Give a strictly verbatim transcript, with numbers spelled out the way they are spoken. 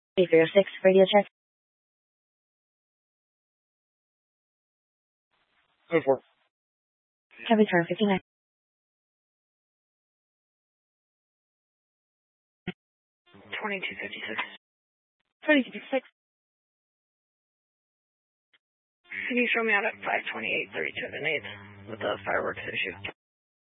eight zero six, radio check. Go for it. Kevin Turn fifty-nine. twenty-two fifty-six. twenty-two fifty-six. Can you show me out at five twenty-eight thirty-two and eighth with the fireworks issue?